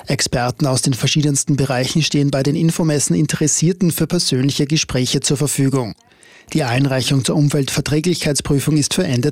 Experten aus den verschiedensten Bereichen stehen bei den Infomessen Interessierten für persönliche Gespräche zur Verfügung. Die Einreichung zur Umweltverträglichkeitsprüfung ist für Ende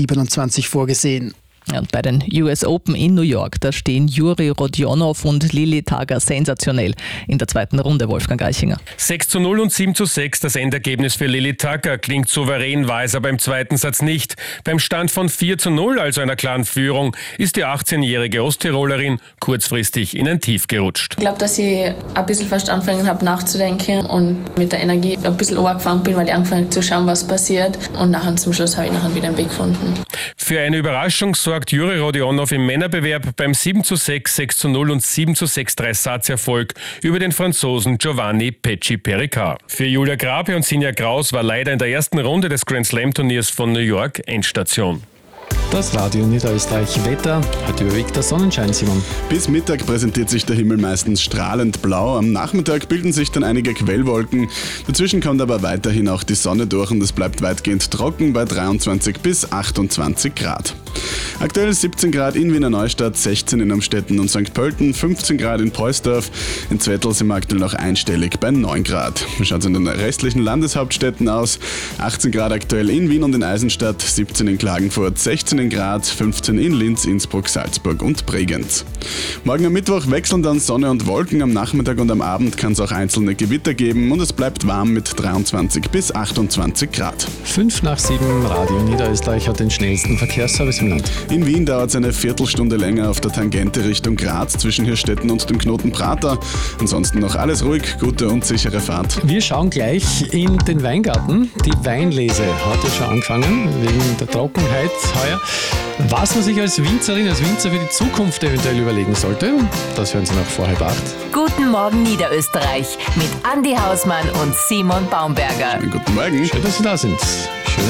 2027 vorgesehen. Und bei den US Open in New York, da stehen Juri Rodionov und Lili Tager sensationell in der zweiten Runde, Wolfgang Eichinger. 6:0 und 7:6 das Endergebnis für Lili Tager. Klingt souverän, war es aber im zweiten Satz nicht. Beim Stand von 4:0, also einer klaren Führung, ist die 18-jährige Osttirolerin kurzfristig in ein Tief gerutscht. Ich glaube, dass ich ein bisschen fast angefangen habe nachzudenken und mit der Energie ein bisschen runtergefahren bin, weil ich angefangen habe zu schauen, was passiert. Und nachher zum Schluss habe ich nachher wieder einen Weg gefunden. Für eine Überraschung sorgt Juri Rodionov im Männerbewerb beim 7:6, 6:0 und 7:6 Dreisatz-Erfolg über den Franzosen Giovanni Pesci-Pericard. Für Julia Grape und Sinja Kraus war leider in der ersten Runde des Grand Slam-Turniers von New York Endstation. Das Radio Niederösterreich Wetter. Heute überwiegt der Sonnenschein, Simon. Bis Mittag präsentiert sich der Himmel meistens strahlend blau. Am Nachmittag bilden sich dann einige Quellwolken. Dazwischen kommt aber weiterhin auch die Sonne durch und es bleibt weitgehend trocken bei 23 bis 28 Grad. Aktuell 17 Grad in Wiener Neustadt, 16 in Amstetten und St. Pölten, 15 Grad in Preußdorf. In Zwettl sind wir aktuell noch einstellig bei 9 Grad. Wie schaut es in den restlichen Landeshauptstädten aus? 18 Grad aktuell in Wien und in Eisenstadt, 17 in Klagenfurt, 16 in Graz, 15 in Linz, Innsbruck, Salzburg und Bregenz. Morgen am Mittwoch wechseln dann Sonne und Wolken. Am Nachmittag und am Abend kann es auch einzelne Gewitter geben und es bleibt warm mit 23 bis 28 Grad. 5:07, Radio Niederösterreich hat den schnellsten Verkehrsservice im Land. In Wien dauert es eine Viertelstunde länger auf der Tangente Richtung Graz zwischen Hirstetten und dem Knoten Prater. Ansonsten noch alles ruhig, gute und sichere Fahrt. Wir schauen gleich in den Weingarten. Die Weinlese hat ja schon angefangen, wegen der Trockenheit heuer. Was man sich als Winzerin, als Winzer für die Zukunft eventuell überlegen sollte, das hören Sie noch vor 7:30. Guten Morgen Niederösterreich mit Andi Hausmann und Simon Baumberger. Guten Morgen. Schön, dass Sie da sind.